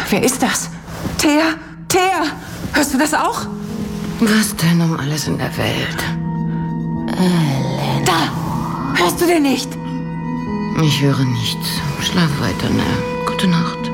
Wer ist das? Thea? Thea! Hörst du das auch? Was denn um alles in der Welt? Elena. Da! Hörst du den nicht? Ich höre nichts. Schlaf weiter, ne? Gute Nacht.